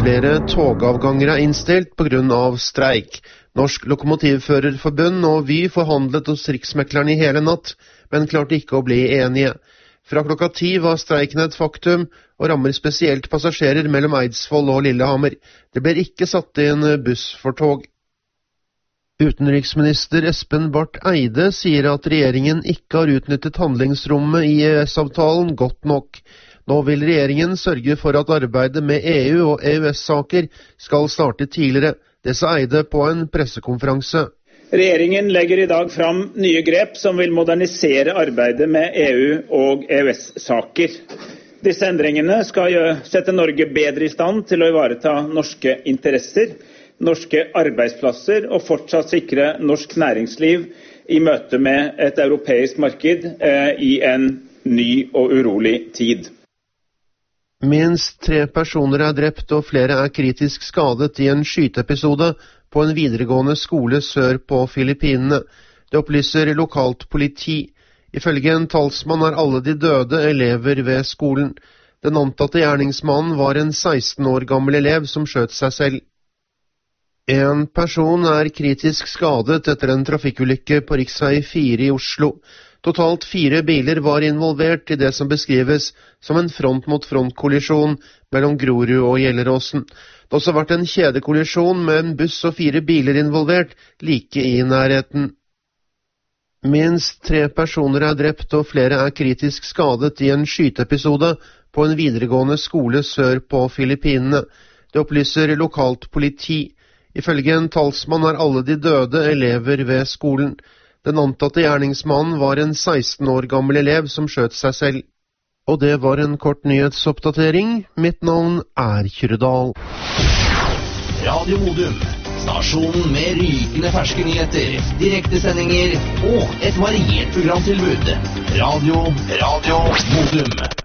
Flere togavganger innstilt på grunn av streik. Norsk Lokomotivførerforbund og Vy forhandlet hos Riksmekleren i hele natt, men klarte ikke å bli enige. Fra klokka 10 var streiken et faktum, og rammer spesielt passasjerer mellom Eidsvoll og Lillehammer. Det ble ikke satt inn buss for tog. Utenriksminister Espen Barth Eide sier at regjeringen ikke har utnyttet handlingsrommet i EØS-avtalen godt nok. Nå vil regjeringen sørge for at arbeidet med EU og EØS-saker skal starte tidligere. Det sa Eide på en pressekonferanse. Regjeringen legger i dag fram nye grep som vil modernisere arbeidet med EU og EØS-saker. Disse endringene skal sette Norge bedre i stand til å ivareta norske interesser, norske arbeidsplasser og fortsatt sikre norsk næringsliv i møte med et europeisk marked i en ny og urolig tid. Minst 3 personer er drept og flere er kritisk skadet i en skyteepisode på en videregående skole sør på Filippinene. Det opplyser lokalt politi. Ifølge en talsmann er alle de døde elever ved skolen. Den antatte gjerningsmannen var en 16 år gammel elev som skjøt seg selv. En person er kritisk skadet etter en trafikkulykke på Riksvei 4 i Oslo. Totalt 4 biler var involvert i det som beskrives som en front-mot-front-kollisjon mellom Grorud og Gjelleråsen. Det har også vært en kjedekollisjon med en buss og 4 biler involvert like i nærheten. Minst 3 personer er drept og flere er kritisk skadet i en skyteepisode på en videregående skole sør på Filippinene. Det opplyser lokalt politi. Ifølge en talsmann er alle de døde elever ved skolen. Den antatte gjerningsmannen var en 16 år gammel elev som skjøt seg selv. Og det var en kort nyhetsoppdatering. Mitt navn er Kyrredal. Radio Modum, stasjonen med rykende ferske nyheter, direktesendinger og et variert programtilbud. Radio Modum.